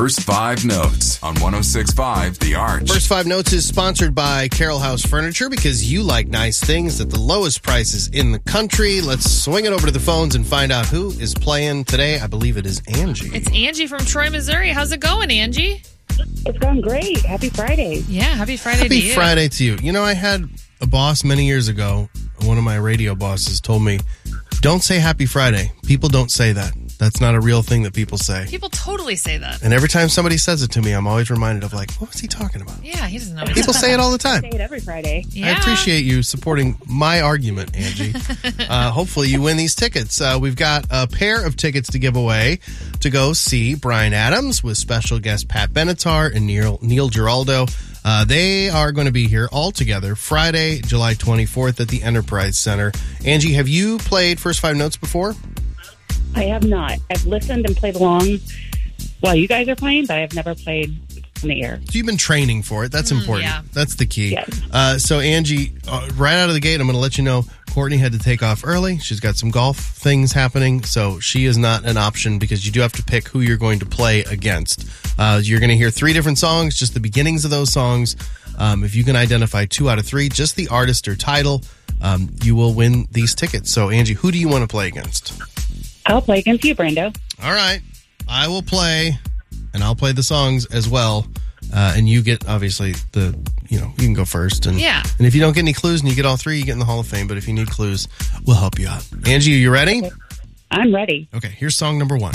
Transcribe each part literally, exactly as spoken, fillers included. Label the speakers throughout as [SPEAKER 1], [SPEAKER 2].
[SPEAKER 1] First Five Notes on one oh six point five The Arch.
[SPEAKER 2] First Five Notes is sponsored by Carroll House Furniture because you like nice things at the lowest prices in the country. Let's swing it over to the phones and find out who is playing today. I believe it is Angie.
[SPEAKER 3] It's Angie from Troy, Missouri. How's it going, Angie?
[SPEAKER 4] It's going great. Happy Friday.
[SPEAKER 3] Yeah, happy Friday
[SPEAKER 2] Happy
[SPEAKER 3] to you.
[SPEAKER 2] Friday to you. You know, I had a boss many years ago. One of my radio bosses told me, don't say happy Friday. People don't say that. That's not a real thing that people say.
[SPEAKER 3] People totally say that.
[SPEAKER 2] And every time somebody says it to me, I'm always reminded of like, what was he talking about?
[SPEAKER 3] Yeah, he doesn't know. What
[SPEAKER 2] People say it all the time.
[SPEAKER 4] Say it every Friday.
[SPEAKER 3] Yeah.
[SPEAKER 2] I appreciate you supporting my argument, Angie. uh, hopefully you win these tickets. Uh, we've got a pair of tickets to give away to go see Bryan Adams with special guest Pat Benatar and Neil, Neil Giraldo. Uh, they are going to be here all together Friday, July twenty-fourth at the Enterprise Center. Angie, have you played First Five Notes before?
[SPEAKER 4] I have not. I've listened and played along while you guys are playing, but I've never played on the air.
[SPEAKER 2] So you've been training for it. That's important.
[SPEAKER 3] yeah.
[SPEAKER 2] That's the key.
[SPEAKER 4] Yes.
[SPEAKER 2] Uh, so, Angie, uh, right out of the gate, I'm going to let you know Courtney had to take off early. She's got some golf things happening, so she is not an option because you do have to pick who you're going to play against. Uh, you're going to hear three different songs, just the beginnings of those songs. Um, if you can identify two out of three, just the artist or title, um, you will win these tickets. So, Angie, who do you want to play against?
[SPEAKER 4] I'll play against you, Brando.
[SPEAKER 2] All right. I will play, and I'll play the songs as well. Uh, and you get, obviously, the, you know, you can go first. And,
[SPEAKER 3] Yeah.
[SPEAKER 2] And if you don't get any clues and you get all three, you get in the Hall of Fame. But if you need clues, we'll help you out. Angie, are you ready?
[SPEAKER 4] I'm ready.
[SPEAKER 2] Okay, here's song number one.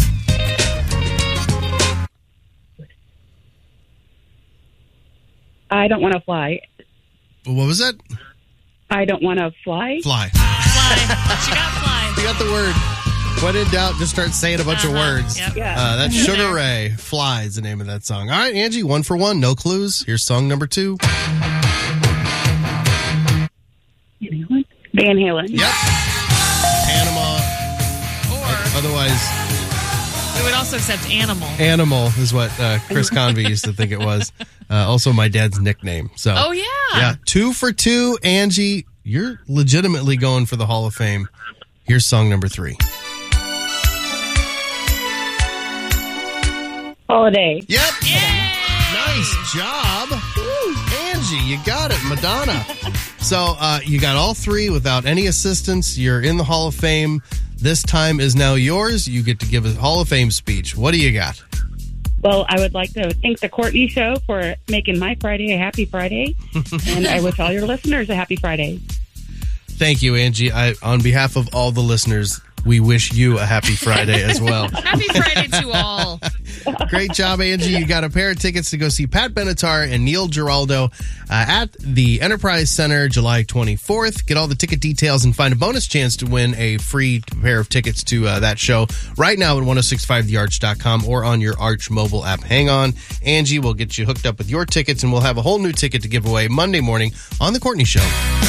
[SPEAKER 4] I don't want to fly.
[SPEAKER 2] What was it?
[SPEAKER 4] I don't want to fly.
[SPEAKER 2] Fly.
[SPEAKER 3] Fly. She got fly.
[SPEAKER 2] You got the word. When in doubt, just start saying a bunch
[SPEAKER 3] Uh-huh.
[SPEAKER 2] of words.
[SPEAKER 3] Yep.
[SPEAKER 4] Yeah.
[SPEAKER 2] Uh, that's Sugar Ray. Fly is the name of that song. All right, Angie, one for one. No clues. Here's song number two.
[SPEAKER 4] Van Halen.
[SPEAKER 2] Yep. Panama.
[SPEAKER 3] Or
[SPEAKER 2] Otherwise,
[SPEAKER 3] we would also accept animal.
[SPEAKER 2] Animal is what uh, Chris Convey used to think it was. Uh, also, my dad's nickname. So,
[SPEAKER 3] Oh, yeah.
[SPEAKER 2] yeah, two for two. Angie, you're legitimately going for the Hall of Fame. Here's song number three.
[SPEAKER 4] Holiday.
[SPEAKER 2] Yep.
[SPEAKER 3] Yay!
[SPEAKER 2] Nice job. Woo. Angie, you got it. Madonna. So uh, you got all three without any assistance. You're in the Hall of Fame. This time is now yours. You get to give a Hall of Fame speech. What do you got?
[SPEAKER 4] Well, I would like to thank the Courtney Show for making my Friday a happy Friday. And I wish all your listeners a happy Friday.
[SPEAKER 2] Thank you, Angie. I, on behalf of all the listeners, we wish you a happy Friday as well.
[SPEAKER 3] Happy Friday to all.
[SPEAKER 2] Great job, Angie. You got a pair of tickets to go see Pat Benatar and Neil Giraldo uh, at the Enterprise Center July twenty-fourth. Get all the ticket details and find a bonus chance to win a free pair of tickets to uh, that show right now at ten sixty-five the arch dot com or on your Arch mobile app. Hang on. Angie will get you hooked up with your tickets, and we'll have a whole new ticket to give away Monday morning on The Courtney Show.